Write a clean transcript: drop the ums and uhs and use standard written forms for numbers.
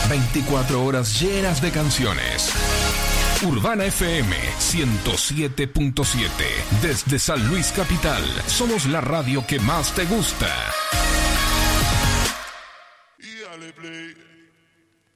24 horas llenas de canciones. Urbana FM 107.7. Desde San Luis Capital, somos la radio que más te gusta. Y dale play.